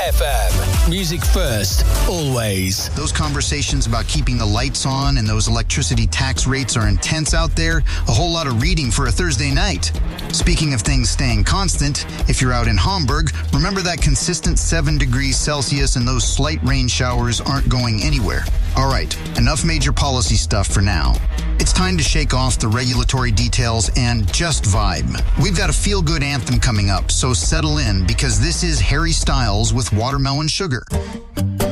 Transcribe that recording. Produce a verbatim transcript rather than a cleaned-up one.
F M. Music first, always. Those conversations about keeping the lights on and those electricity tax rates are intense out there. A whole lot of reading for a Thursday night. Speaking of things staying constant, if you're out in Hamburg, remember that consistent seven degrees Celsius and those slight rain showers aren't going anywhere. All right, enough major policy stuff for now. It's time to shake off the regulatory details and just vibe. We've got a feel-good anthem coming up, so settle in because this is Harry Styles with Watermelon Sugar.